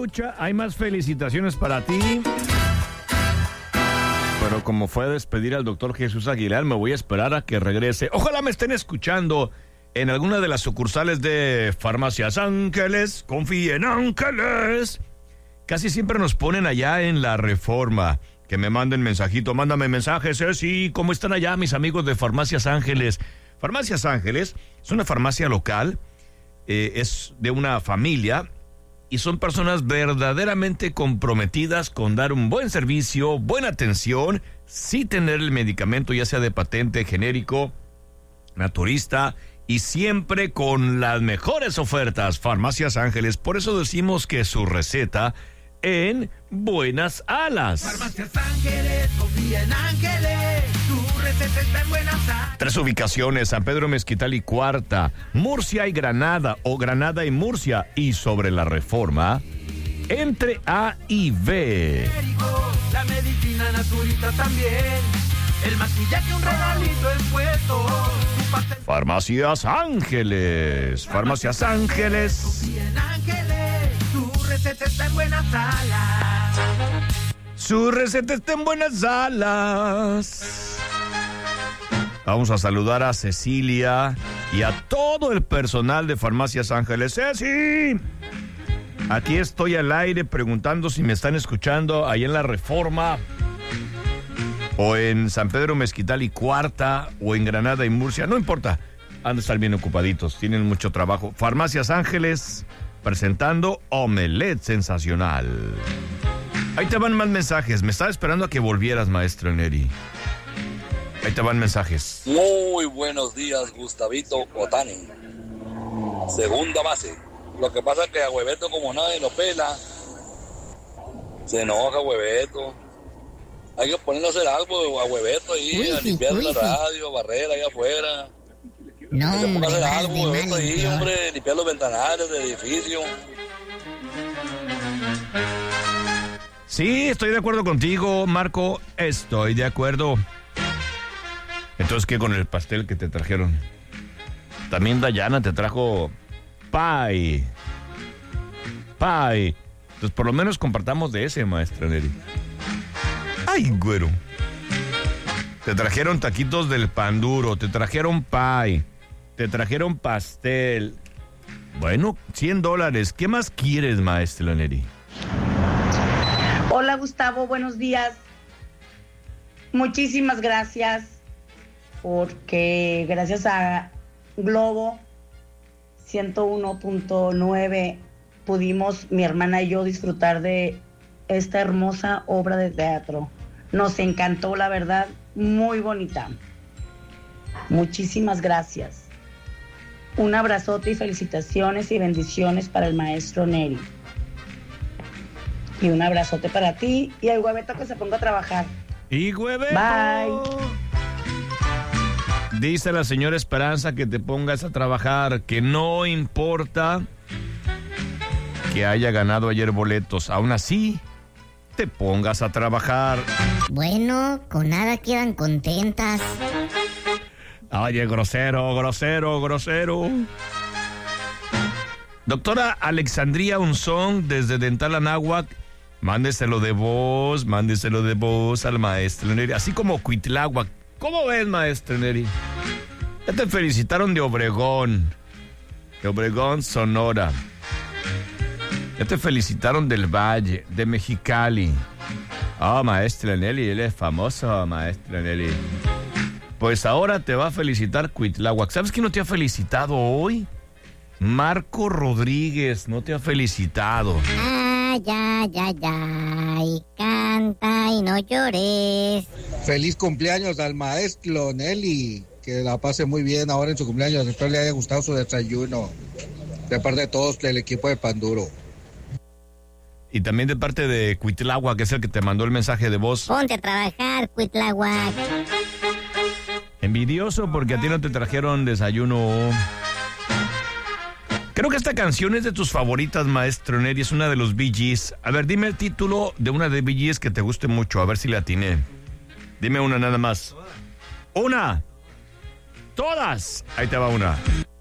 escucha, hay más felicitaciones para ti. Pero como fue a despedir al doctor Jesús Aguilar, me voy a esperar a que regrese. Ojalá me estén escuchando en alguna de las sucursales de Farmacias Ángeles. Confíe en Ángeles. Casi siempre nos ponen allá en la Reforma. Que me manden mensajito. Mándame mensajes, sí. ¿Cómo están allá mis amigos de Farmacias Ángeles? Farmacias Ángeles es una farmacia local. Es de una familia. Y son personas verdaderamente comprometidas con dar un buen servicio, buena atención, sí tener el medicamento, ya sea de patente, genérico, naturista, y siempre con las mejores ofertas. Farmacias Ángeles, por eso decimos que su receta en buenas alas. Farmacias Ángeles, confía en Ángeles, tu receta está en buenas alas. 3 ubicaciones: San Pedro Mezquital y Cuarta, Murcia y Granada, o Granada y Murcia, y sobre la Reforma, entre A y B. La medicina naturista también, el maquillaje, un regalito envuelto. Farmacias Ángeles, Farmacias Ángeles. Confía en Ángeles, tu receta está en buenas alas. Su receta está en buenas alas. Vamos a saludar a Cecilia y a todo el personal de Farmacias Ángeles. ¡Ceci! Aquí estoy al aire preguntando si me están escuchando ahí en la Reforma, o en San Pedro Mezquital y Cuarta, o en Granada y Murcia. No importa, han de estar bien ocupaditos, tienen mucho trabajo. Farmacias Ángeles presentando Omelette Sensacional. Ahí te van más mensajes. Me estaba esperando a que volvieras, maestro Neri. Ahí te van mensajes. Muy buenos días, Gustavito Otani. Segunda base. Lo que pasa es que a Hueveto, como nadie lo pela, se enoja Hueveto. Hay que ponerle a hacer algo a Hueveto ahí, a limpiar la radio, a barrer ahí afuera. No, que se ponga a hacer hombre, algo, más Hueveto de ahí, mal, hombre, limpiar los ventanales del edificio. Sí, estoy de acuerdo contigo, Marco. Estoy de acuerdo. Entonces, ¿qué con el pastel que te trajeron? También Dayana te trajo pie. Entonces, por lo menos compartamos de ese, maestra Neri. Ay, güero. Te trajeron taquitos del pan duro, te trajeron pie, te trajeron pastel. Bueno, $100. ¿Qué más quieres, maestra Neri? Hola, Gustavo, buenos días. Muchísimas gracias, porque gracias a Globo 101.9 pudimos, mi hermana y yo, disfrutar de esta hermosa obra de teatro. Nos encantó, la verdad, muy bonita. Muchísimas gracias. Un abrazote y felicitaciones y bendiciones para el maestro Neri. Y un abrazote para ti y al Hueveto, que se ponga a trabajar. Y Hueveto. Bye. Dice la señora Esperanza que te pongas a trabajar, que no importa que haya ganado ayer boletos, aún así te pongas a trabajar. Bueno, con nada quedan contentas. Oye, grosero. Doctora Alexandria Unzón, desde Dental Anáhuac, mándeselo de voz al maestro Neri, así como Cuitláhuac. ¿Cómo ves, maestro Neri? Ya te felicitaron de Obregón, Sonora. Ya te felicitaron del Valle, de Mexicali. Maestra Nelly, él es famoso, maestra Nelly. Pues ahora te va a felicitar Cuitláhuac. ¿Sabes quién no te ha felicitado hoy? Marco Rodríguez no te ha felicitado. Ya. Y canta y no llores. Feliz cumpleaños al maestro Nelly. Que la pase muy bien ahora en su cumpleaños. Espero le haya gustado su desayuno. De parte de todos del equipo de Panduro. Y también de parte de Cuitláhuac, que es el que te mandó el mensaje de voz. Ponte a trabajar, Cuitláhuac. Envidioso porque a ti no te trajeron desayuno. Creo que esta canción es de tus favoritas, maestro Neri. Es una de los Bee Gees. A ver, dime el título de una de Bee Gees que te guste mucho. A ver si la atiné. Dime una nada más. ¡Una! ¡Todas! Ahí te va una.